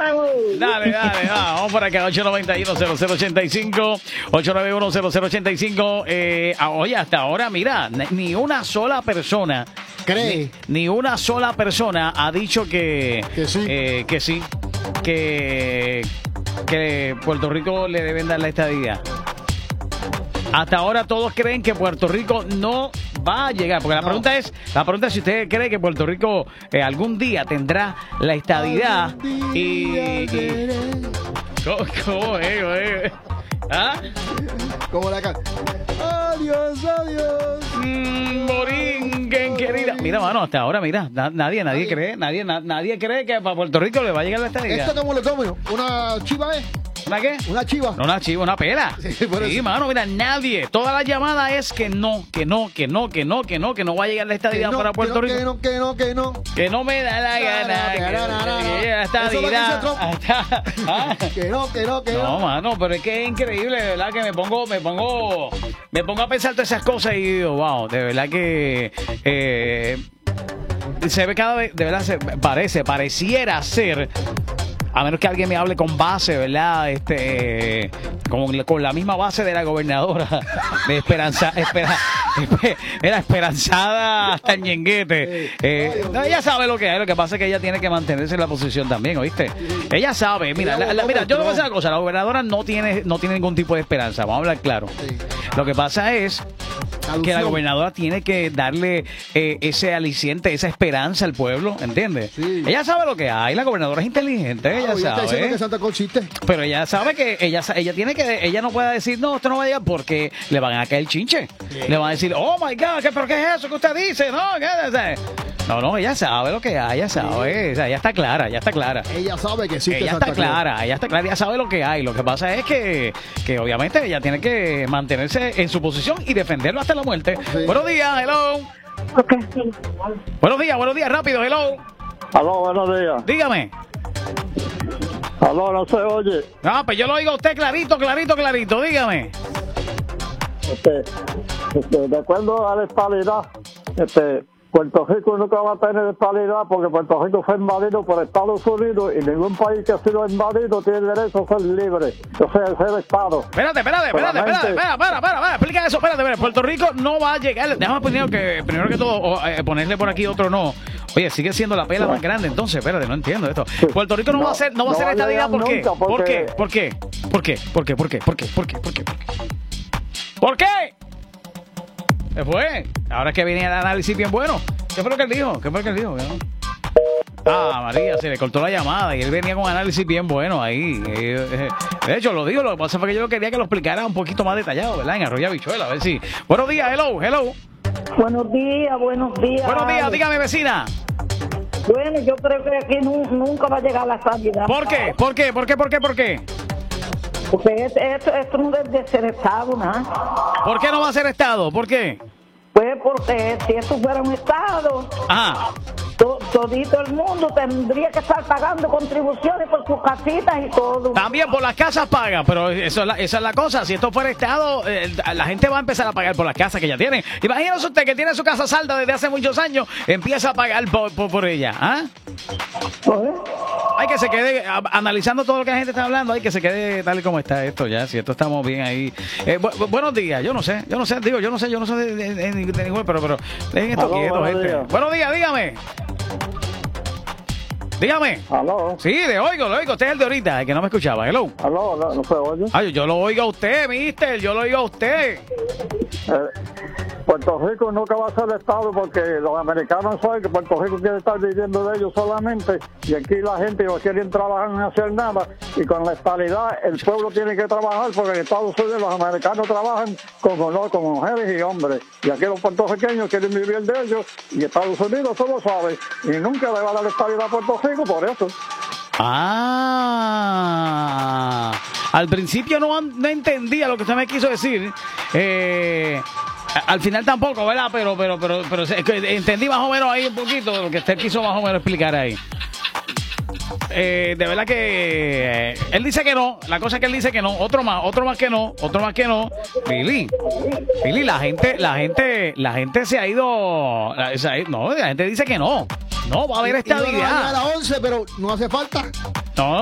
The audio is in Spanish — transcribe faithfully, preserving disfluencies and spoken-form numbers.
vamos. Dale, dale, va, vamos por acá, ocho nueve uno, cero cero ocho cinco, ocho nueve uno, cero cero ocho cinco. Eh, oye, hasta ahora, mira, ni una sola persona, cree, ni, ni una sola persona ha dicho que, que sí, eh, que sí, que, que Puerto Rico le deben dar la estadía. Hasta ahora todos creen que Puerto Rico no va a llegar, porque la no. pregunta es, la pregunta es si usted cree que Puerto Rico eh, algún día tendrá la estadidad y, y ¿cómo, cómo es, cómo es? ¿Ah? Como la cara. Adiós, adiós. Mm, Borinquen, querida. Mira, mano, hasta ahora, mira, na, nadie, nadie, nadie cree, nadie, na, nadie cree que para Puerto Rico le va a llegar la estadidad. Esto como lo tomo, una chiva es. ¿Una qué? Una chiva. No, una chiva, una pela. Sí, sí, mano, mira, nadie. Toda la llamada es que no, que no, que no, que no, que no, que no va a llegar la estadidad no, para Puerto que no, Rico. Que no, que no, que no. Que no me da la gana. Que la estadidad. Que no, que no, que no. No, mano, pero es que es increíble, de verdad que me pongo, me pongo, me pongo a pensar todas esas cosas y digo, wow, de verdad que eh, se ve cada vez, de verdad se parece, pareciera ser. A menos que alguien me hable con base, ¿verdad? Este, con, con la misma base de la gobernadora de Esperanza, espera, era esperanzada hasta el ñenguete. Eh, no, ella sabe lo que es, lo que pasa es que ella tiene que mantenerse en la posición también, ¿oíste? Ella sabe, mira, la, la, mira, yo le voy a decir una cosa, la gobernadora no tiene, no tiene ningún tipo de esperanza, vamos a hablar claro. Lo que pasa es que la gobernadora tiene que darle eh, ese aliciente, esa esperanza al pueblo, ¿entiendes? Sí. Ella sabe lo que hay, la gobernadora es inteligente, ella ah, sabe. Está que Santa Claus existe. Pero ella sabe que ella ella tiene que, ella no puede decir, no, esto no va a llegar porque le van a caer el chinche. Sí. Le van a decir, oh my God, ¿qué, ¿pero qué es eso que usted dice? No, ¿qué? No, no, ella sabe lo que hay, ella sabe, sí. O sea, ella está clara, ella está clara. Ella sabe que existe Ella Santa está Claus. clara, ella está clara, ella sabe lo que hay. Lo que pasa es que, que obviamente ella tiene que mantenerse en su posición y defenderlo hasta la muerte. Sí. Buenos días, hello. Okay. Buenos días, buenos días, rápido, hello. Aló, buenos días. Dígame. Aló, no se oye. No, pues yo lo oigo a usted clarito, clarito, clarito, dígame. Este, este, de acuerdo a la estabilidad, este, Puerto Rico nunca va a tener estabilidad porque Puerto Rico fue invadido por Estados Unidos y ningún país que ha sido invadido tiene derecho a ser libre, o sea, ser Estado. Espérate, espérate, espérate, espérate, espérate, para, para, para, explica eso, espérate, espérate, Puerto Rico no va a llegar, déjame primero que, primero que todo, eh, ponerle por aquí otro no. Oye, sigue siendo la pela más grande, entonces, espérate, no entiendo esto. Puerto Rico no, no va a ser, no va a ser estadidad, ¿por qué? ¿Por qué? ¿Por qué? ¿Por qué? ¿Por qué? ¿Por qué? ¿Por qué? ¿Por qué? ¿Por qué? ¿Por qué? ¿Qué fue? Ahora es que viene el análisis bien bueno. ¿Qué fue lo que él dijo? ¿Qué fue lo que él dijo? Ah, María, se le cortó la llamada y él venía con un análisis bien bueno ahí. De hecho, lo digo, lo que pasa fue que yo quería que lo explicara un poquito más detallado, ¿verdad? En Arroyo Habichuela, a ver si... Buenos días, hello, hello. Buenos días, buenos días. Buenos días, dígame, vecina. Bueno, yo creo que aquí nu nunca va a llegar la estabilidad. ¿Por qué? ¿Por qué? ¿Por qué? ¿Por qué? ¿Por qué? Porque esto, esto, esto no debe ser Estado, ¿no? ¿Por qué no va a ser Estado? ¿Por qué? Pues porque si esto fuera un Estado, ajá, to, todito el mundo tendría que estar pagando contribuciones por sus casitas y todo. También por las casas paga, pero eso es la, esa es la cosa. Si esto fuera Estado, eh, la gente va a empezar a pagar por las casas que ya tienen. Imagínese usted que tiene su casa salda desde hace muchos años, empieza a pagar por, por, por ella. ¿Ah? ¿Eh? Hay que se quede, a, analizando todo lo que la gente está hablando, hay que se quede tal y como está esto ya. Si esto estamos bien ahí. Eh, bu bu buenos días, yo no sé, yo no sé, digo, yo no sé, yo no sé de, de, de, de, de ningún, pero, pero dejen esto Aló, quieto, buenos gente. días. Buenos días, dígame. Dígame. Aló. Sí, le oigo, le oigo. Usted es el de ahorita, el que no me escuchaba. Hello. Aló, no, no se oye. Ay, yo lo oigo a usted, mister. Yo lo oigo a usted. Eh, Puerto Rico nunca va a ser Estado porque los americanos saben que Puerto Rico quiere estar viviendo de ellos solamente y aquí la gente no quiere trabajar ni hacer nada y con la estabilidad el pueblo tiene que trabajar porque en Estados Unidos los americanos trabajan como no, como mujeres y hombres y aquí los puertorriqueños quieren vivir de ellos y Estados Unidos eso lo sabe y nunca le va a dar estabilidad a Puerto Rico por eso. Ah, al principio no, no entendía lo que usted me quiso decir. Eh, al final tampoco, ¿verdad? Pero, pero, pero, pero entendí más o menos ahí un poquito lo que usted quiso más o menos explicar ahí. Eh, de verdad que eh, él dice que no, la cosa es que él dice que no, otro más, otro más que no, otro más que no. Billy, Billy, la gente, la gente, la gente se ha ido, la, no, la gente dice que no, no va a haber estabilidad. A las once, pero no hace falta. No.